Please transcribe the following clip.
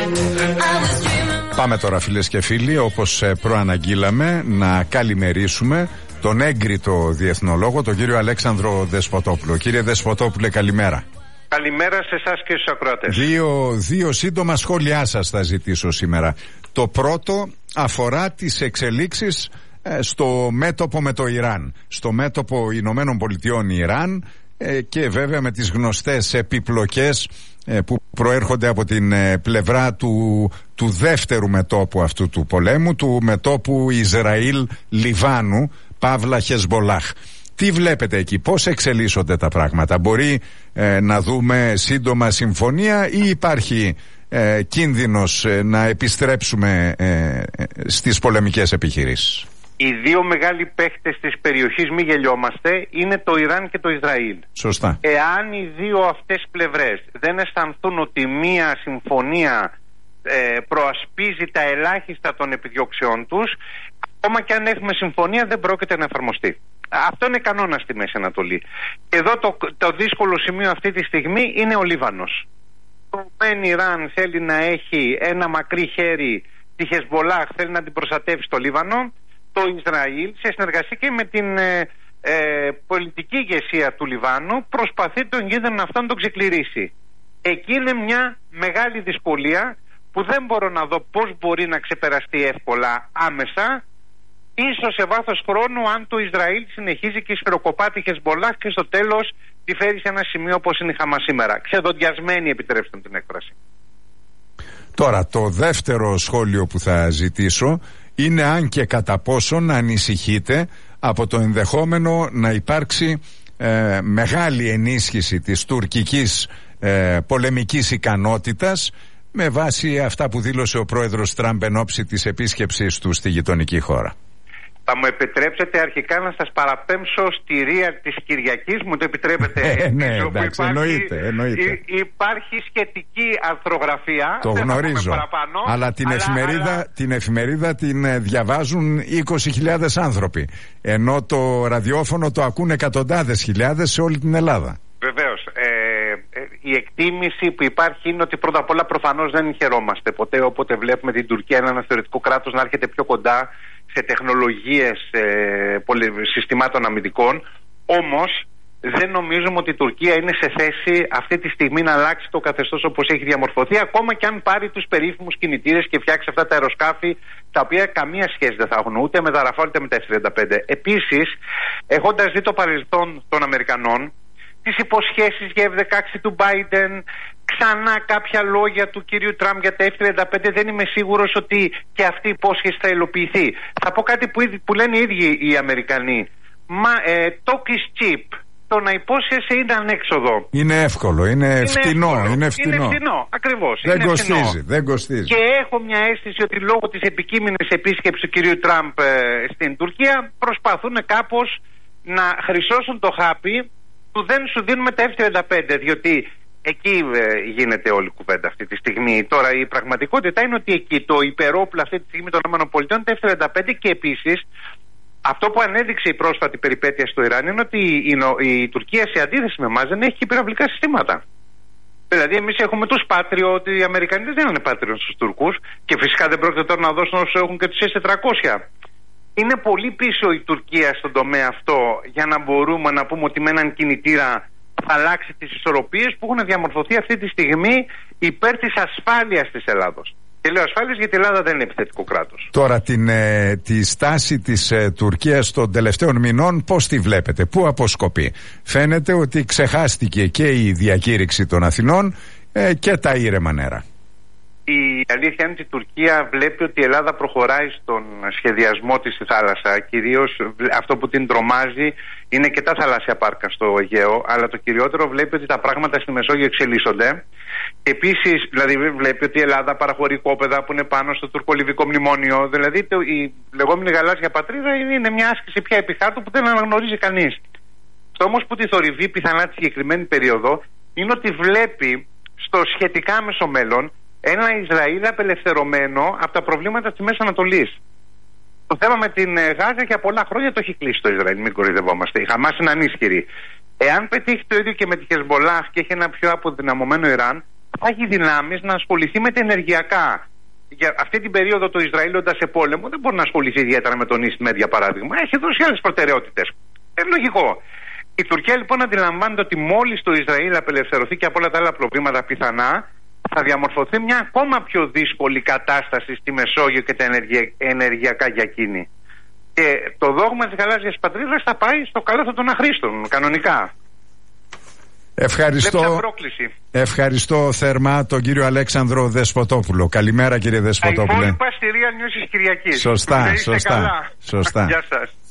Πάμε τώρα, φίλες και φίλοι, όπως προαναγγείλαμε, να καλημερίσουμε τον έγκριτο διεθνολόγο, τον κύριο Αλέξανδρο Δεσποτόπουλο. Κύριε Δεσποτόπουλε, καλημέρα. Καλημέρα σε εσάς και στους ακροατές. Δύο σύντομα σχόλιά σας θα ζητήσω σήμερα. Το πρώτο αφορά τις εξελίξεις στο μέτωπο με το Ιράν. Στο μέτωπο Ηνωμένων Πολιτειών Ιράν και βέβαια με τις γνωστές επιπλοκές που προέρχονται από την πλευρά του δεύτερου μετώπου αυτού του πολέμου, του μετώπου Ισραήλ-Λιβάνου, Παύλα Χεσμπολάχ. Τι βλέπετε εκεί, πώς εξελίσσονται τα πράγματα? Μπορεί να δούμε σύντομα συμφωνία ή υπάρχει κίνδυνος να επιστρέψουμε στις πολεμικές επιχειρήσεις? Οι δύο μεγάλοι παίχτες της περιοχής, μη γελιόμαστε, είναι το Ιράν και το Ισραήλ. Σωστά. Εάν οι δύο αυτές πλευρές δεν αισθανθούν ότι μία συμφωνία προασπίζει τα ελάχιστα των επιδιώξεών τους, ακόμα και αν έχουμε συμφωνία δεν πρόκειται να εφαρμοστεί. Αυτό είναι κανόνα στη Μέση Ανατολή. Εδώ το δύσκολο σημείο αυτή τη στιγμή είναι ο Λίβανος. Το Ιράν θέλει να έχει ένα μακρύ χέρι, τη Χεσμπολάχ θέλει να την προστατεύει στο Λίβανο. Το Ισραήλ, σε συνεργασία και με την πολιτική ηγεσία του Λιβάνου, προσπαθεί τον κίνδυνο αυτό να τον ξεκληρίσει. Εκεί είναι μια μεγάλη δυσκολία που δεν μπορώ να δω πώς μπορεί να ξεπεραστεί εύκολα άμεσα, ίσως σε βάθος χρόνου, αν το Ισραήλ συνεχίζει και σφαιροκοπά τη Χεσμπολάχ και στο τέλος τη φέρει σε ένα σημείο όπως είναι η Χαμάς σήμερα. Ξεδοντιασμένη, επιτρέψτε μου την έκφραση. Τώρα, το δεύτερο σχόλιο που θα ζητήσω είναι αν και κατά πόσον ανησυχείτε από το ενδεχόμενο να υπάρξει μεγάλη ενίσχυση της τουρκικής πολεμικής ικανότητας με βάση αυτά που δήλωσε ο πρόεδρος Τραμπ εν ώψη της επίσκεψης του στη γειτονική χώρα. Θα μου επιτρέψετε αρχικά να σας παραπέμψω στη ρία της Κυριακής, μου το επιτρέπετε? Ναι, εντάξει, εννοείται. Υπάρχει σχετική αρθρογραφία. Το γνωρίζω, αλλά την εφημερίδα την διαβάζουν 20.000 άνθρωποι, ενώ το ραδιόφωνο το ακούν εκατοντάδες χιλιάδες σε όλη την Ελλάδα. Βεβαίως. Η εκτίμηση που υπάρχει είναι ότι πρώτα απ' όλα προφανώς δεν χαιρόμαστε ποτέ όποτε βλέπουμε την Τουρκία, ένα θεωρητικό κράτος, να έρχεται πιο κοντά σε τεχνολογίες συστημάτων αμυντικών. Όμως δεν νομίζουμε ότι η Τουρκία είναι σε θέση αυτή τη στιγμή να αλλάξει το καθεστώς όπως έχει διαμορφωθεί, ακόμα και αν πάρει τους περίφημους κινητήρες και φτιάξει αυτά τα αεροσκάφη, τα οποία καμία σχέση δεν θα έχουν ούτε με τα Ραφάλ ούτε με τα F-35. Επίσης, έχοντας δει το παρελθόν των Αμερικανών, τις υποσχέσεις για F-16 του Biden, ξανά κάποια λόγια του κυρίου Τραμπ για τα F-35, δεν είμαι σίγουρος ότι και αυτή η υπόσχεση θα υλοποιηθεί. Θα πω κάτι που λένε οι ίδιοι οι Αμερικανοί. Talk is cheap. Το να υπόσχεσαι είναι ανέξοδο. Είναι εύκολο, είναι φτηνό. Είναι φτηνό, ακριβώς. Δεν κοστίζει. Και έχω μια αίσθηση ότι λόγω της επικείμενης επίσκεψης του κυρίου Τραμπ στην Τουρκία προσπαθούν κάπως να χρυσώσουν το χάπι που δεν σου δίνουμε τα F-35, διότι εκεί γίνεται όλη η κουβέντα αυτή τη στιγμή. Τώρα η πραγματικότητα είναι ότι εκεί το υπερόπλο αυτή τη στιγμή των ΗΠΑ, τα F-35, και επίσης αυτό που ανέδειξε η πρόσφατη περιπέτεια στο Ιράν είναι ότι η Τουρκία, σε αντίθεση με εμάς, δεν έχει πυραυλικά συστήματα. Δηλαδή εμείς έχουμε τους Patriot, οι Αμερικανοί δεν είναι Patriot στους Τούρκους και φυσικά δεν πρόκειται τώρα να δώσουν όσους έχουν και τους S-400. Είναι πολύ πίσω η Τουρκία στον τομέα αυτό για να μπορούμε να πούμε ότι με έναν κινητήρα θα αλλάξει τις ισορροπίες που έχουν διαμορφωθεί αυτή τη στιγμή υπέρ της ασφάλειας της Ελλάδος. Και λέω ασφάλειας γιατί η Ελλάδα δεν είναι επιθετικό κράτος. Τώρα τη στάση της Τουρκίας των τελευταίων μηνών πώς τη βλέπετε, πού αποσκοπεί? Φαίνεται ότι ξεχάστηκε και η διακήρυξη των Αθηνών και τα ήρεμα νερά. Η αλήθεια είναι ότι η Τουρκία βλέπει ότι η Ελλάδα προχωράει στον σχεδιασμό της στη θάλασσα. Κυρίως αυτό που την τρομάζει είναι και τα θαλάσσια πάρκα στο Αιγαίο, αλλά το κυριότερο βλέπει ότι τα πράγματα στη Μεσόγειο εξελίσσονται. Επίσης, δηλαδή, βλέπει ότι η Ελλάδα παραχωρεί οικόπεδα που είναι πάνω στο τουρκολιβικό μνημόνιο. Δηλαδή, η λεγόμενη γαλάζια πατρίδα είναι μια άσκηση πια επιχάρτου που δεν αναγνωρίζει κανείς. Αυτό όμως που τη θορυβεί πιθανά τη συγκεκριμένη περίοδο είναι ότι βλέπει στο σχετικά άμεσο μέλλον ένα Ισραήλ απελευθερωμένο από τα προβλήματα της Μέσης Ανατολής. Το θέμα με την Γάζα για πολλά χρόνια το έχει κλείσει το Ισραήλ, μην κοροϊδευόμαστε. Η Χαμάς είναι ανίσχυρη. Εάν πετύχει το ίδιο και με τη Χεσμπολάχ και έχει ένα πιο αποδυναμωμένο Ιράν, έχει δυνάμεις να ασχοληθεί με τα ενεργειακά. Για αυτή την περίοδο το Ισραήλ όντα σε πόλεμο δεν μπορεί να ασχοληθεί ιδιαίτερα με τον East Med για παράδειγμα. Έχει δώσει άλλες προτεραιότητες. Είναι λογικό. Η Τουρκία λοιπόν αντιλαμβάνεται ότι μόλις το Ισραήλ απελευθερωθεί και από όλα τα άλλα προβλήματα πιθανά, θα διαμορφωθεί μια ακόμα πιο δύσκολη κατάσταση στη Μεσόγειο και τα ενεργειακά για εκείνη. Και το δόγμα της γαλάζιας πατρίδας θα πάει στο καλό των αχρήστων, κανονικά. Ευχαριστώ θερμά τον κύριο Αλέξανδρο Δεσποτόπουλο. Καλημέρα κύριε Δεσποτόπουλε. Τα υπόλοιπα στη Real News της Κυριακής. Σωστά. Γεια σας.